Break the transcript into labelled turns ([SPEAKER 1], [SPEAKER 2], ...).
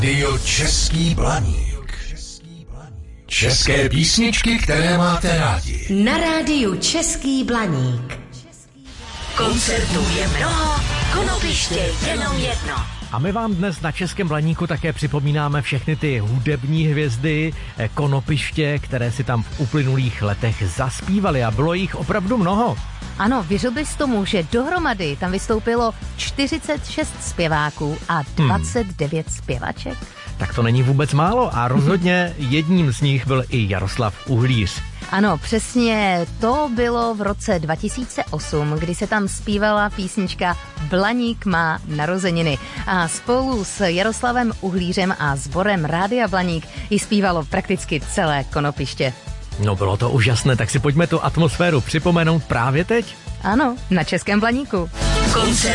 [SPEAKER 1] Rádio Český Blaník. České písničky, které máte rádi.
[SPEAKER 2] Na rádiu Český Blaník. Koncertů je mnoho, konopiště jenom jedno.
[SPEAKER 3] A my vám dnes na Českém Blaníku také připomínáme všechny ty hudební hvězdy, konopiště, které si tam v uplynulých letech zaspívali a bylo jich opravdu mnoho.
[SPEAKER 4] Ano, věřil bys tomu, že dohromady tam vystoupilo 46 zpěváků a 29 zpěvaček?
[SPEAKER 3] Tak to není vůbec málo a rozhodně jedním z nich byl i Jaroslav Uhlíř.
[SPEAKER 4] Ano, přesně to bylo v roce 2008, kdy se tam zpívala písnička Blaník má narozeniny. A spolu s Jaroslavem Uhlířem a sborem Rádia Blaník ji zpívalo prakticky celé konopiště.
[SPEAKER 3] No bylo to úžasné, tak si pojďme tu atmosféru připomenout právě teď.
[SPEAKER 4] Ano, na Českém Blaníku.